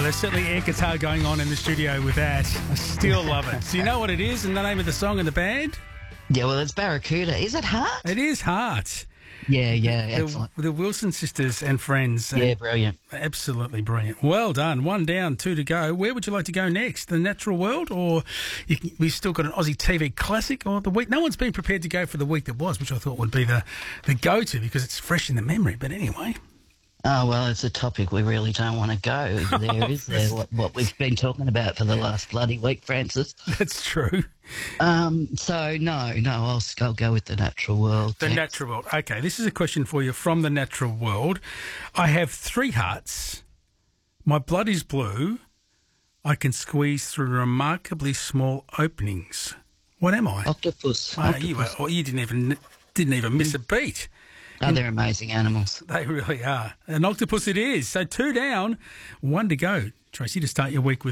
there's certainly air guitar going on in the studio with that. I still love it. So you know what it is and the name of the song and the band? Yeah, well, it's Barracuda. Is it Heart? It is Heart. Yeah, excellent. The Wilson sisters and friends. Yeah, brilliant. Absolutely brilliant. Well done. 1 down, 2 to go. Where would you like to go next? The Natural World, or we've still got an Aussie TV classic, or the week? No one's been prepared to go for the week that was, which I thought would be the go-to because it's fresh in the memory. But anyway. Oh, well, it's a topic we really don't want to go there, is there? What we've been talking about for the last bloody week, Francis. That's true. So, no, I'll go with The Natural World. The Natural World. Okay, this is a question for you from The Natural World. I have 3 hearts. My blood is blue. I can squeeze through remarkably small openings. What am I? Octopus. You didn't even miss a beat. Oh, they're amazing animals. They really are. An octopus it is. So 2 down, 1 to go. Tracy, to start your week with